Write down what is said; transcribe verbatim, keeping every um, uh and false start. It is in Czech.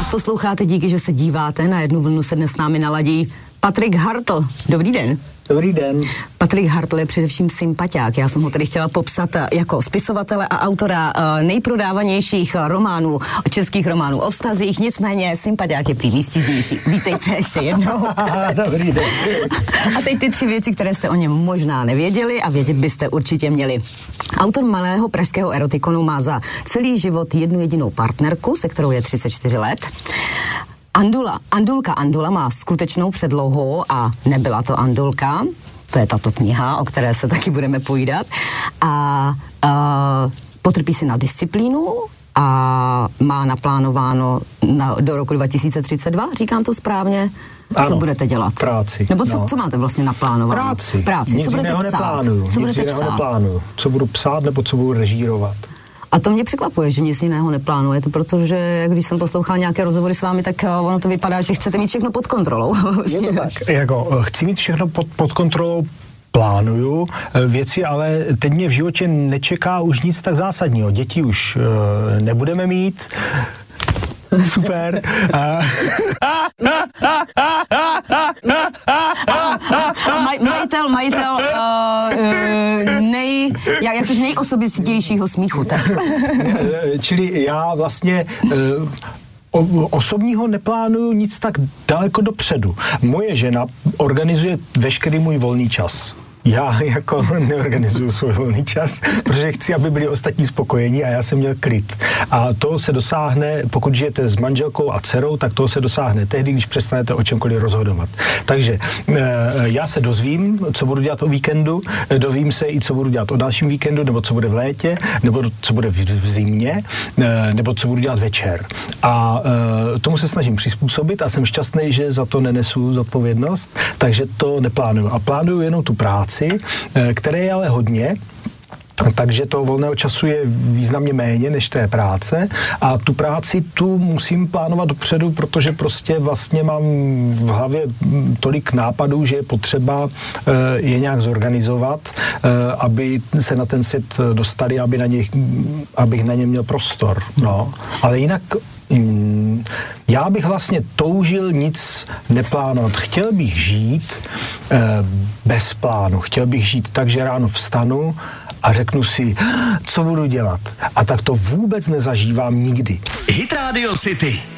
nás posloucháte, díky, že se díváte. Na jednu vlnu se dnes s námi naladí Patrik Hartl. Dobrý den. Dobrý den. Patrik Hartl je především sympatiák. Já jsem ho tady chtěla popsat jako spisovatele a autora nejprodávanějších románů, českých románů o vztazích, nicméně sympatiák je prý výstižnější. Vítejte ještě jednou. Dobrý den. A teď ty tři věci, které jste o něm možná nevěděli a vědět byste určitě měli. Autor malého pražského erotikonu má za celý život jednu jedinou partnerku, se kterou je třicet čtyři let. Andula, Andulka Andula má skutečnou předlohu a nebyla to Andulka, to je tato kniha, o které se taky budeme povídat, a, a potrpí si na disciplínu a má naplánováno na, do roku dva tisíce třicet dva, říkám to správně? Ano, co budete dělat? Práci. Nebo co, no. co máte vlastně naplánováno? Práci. Práci. Nic co budete jiného psát? neplánuju. Co Nic budete jiného psát? neplánuju. Co budu psát nebo co budu režírovat. A to mě překvapuje, že nic jiného neplánujete, protože když jsem poslouchala nějaké rozhovory s vámi, tak ono to vypadá, že chcete mít všechno pod kontrolou. Je to tak. Jako, chci mít všechno pod, pod kontrolou, plánuju věci, ale teď mě v životě nečeká už nic tak zásadního. Děti už uh, nebudeme mít. Super. Maj, majitel, majitel uh, nej, jak to nejosobitějšího smíchu. Tak. Čili já vlastně uh, osobního neplánuju nic tak daleko dopředu. Moje žena organizuje veškerý můj volný čas. Já jako neorganizuju svůj volný čas, protože chci, aby byli ostatní spokojení a já jsem měl klid. A to se dosáhne, pokud žijete s manželkou a dcerou, tak to se dosáhne tehdy, když přestanete o čemkoliv rozhodovat. Takže e, já se dozvím, co budu dělat o víkendu, dovím se i, co budu dělat o dalším víkendu, nebo co bude v létě, nebo co bude v, v zimě, e, nebo co budu dělat večer. A e, tomu se snažím přizpůsobit a jsem šťastný, že za to nenesu zodpovědnost, takže to neplánuju. A plánuju jenom tu práci, které je ale hodně, takže toho volného času je významně méně než té práce a tu práci tu musím plánovat dopředu, protože prostě vlastně mám v hlavě tolik nápadů, že je potřeba je nějak zorganizovat, aby se na ten svět dostali, aby na ně, abych na ně měl prostor. No. Ale jinak já bych vlastně toužil nic neplánovat. Chtěl bych žít eh, bez plánu. Chtěl bych žít tak, že ráno vstanu a řeknu si, co budu dělat. A tak to vůbec nezažívám nikdy. Hit Radio City.